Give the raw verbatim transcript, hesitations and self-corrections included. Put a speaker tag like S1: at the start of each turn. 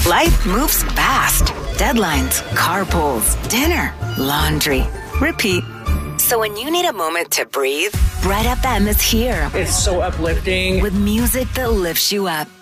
S1: Life moves fast. Deadlines, carpools, dinner, laundry, repeat. So when you need a moment to breathe, Red F M is here.
S2: It's so uplifting.
S1: With music that lifts you up.